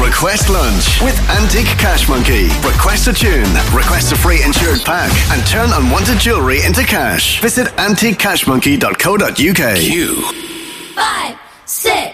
Request lunch with Antique Cash Monkey. Request a tune, request a free insured pack, and turn unwanted jewellery into cash. Visit antiquecashmonkey.co.uk. Q. 5, 6.